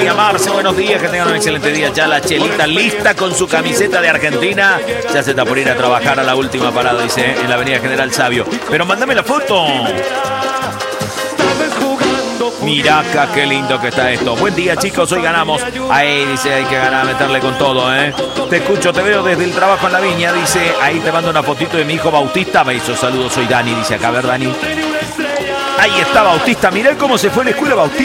Natalia Marce, buenos días, que tengan un excelente día. Ya la Chelita lista con su camiseta de Argentina. Ya se está por ir a trabajar a la última parada, dice, en la avenida General Sabio. Pero mándame la foto. Mirá acá, qué lindo que está esto. Buen día, chicos, hoy ganamos. Ahí dice, hay que ganar, meterle con todo, ¿eh? Te escucho, te veo desde el trabajo en la viña. Dice, ahí te mando una fotito de mi hijo Bautista. Me hizo saludos, soy Dani, dice acá, a ver, Dani. Ahí está Bautista, mirá cómo se fue a la escuela Bautista.